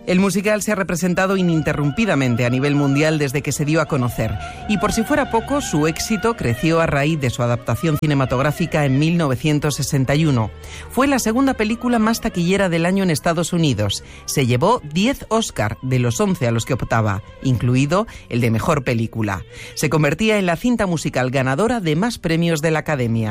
El musical se ha representado ininterrumpidamente a nivel mundial desde que se dio a conocer, y por si fuera poco, su éxito creció a raíz de su adaptación cinematográfica en 1961. Fue la segunda película más taquillera del año en Estados Unidos. Se llevó 10 Oscar de los 11 a los que optaba, incluido el de Mejor Película. Se convertía en la cinta musical ganadora de más premios de la Academia.